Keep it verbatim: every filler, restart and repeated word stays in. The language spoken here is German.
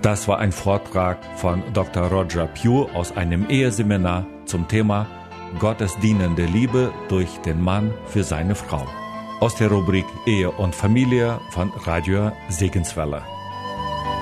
Das war ein Vortrag von Doktor Roger Pugh aus einem Eheseminar zum Thema Gottes dienende Liebe durch den Mann für seine Frau. Aus der Rubrik Ehe und Familie von Radio Segenswelle.